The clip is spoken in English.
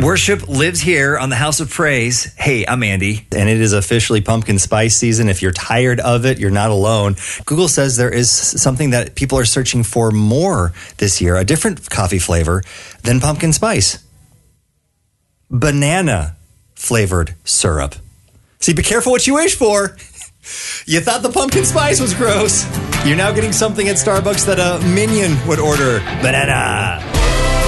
Worship lives here on the House of Praise. Hey, I'm Andy. And it is officially pumpkin spice season. If you're tired of it, you're not alone. Google says there is something that people are searching for more this year, a different coffee flavor than pumpkin spice. Banana flavored syrup. See, be careful what you wish for. You thought the pumpkin spice was gross. You're now getting something at Starbucks that a minion would order. Banana.